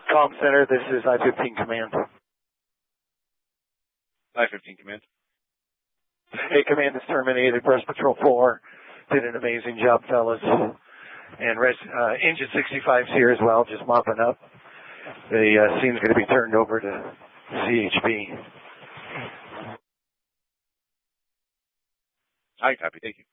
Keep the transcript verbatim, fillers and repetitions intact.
Comm Center, this is I fifteen Command. I fifteen Command. Hey, Command is terminated. Breast Patrol four did an amazing job, fellas. And res, uh, Engine sixty-five's here as well, just mopping up. The uh, scene's going to be turned over to C H P. I copy. Thank you.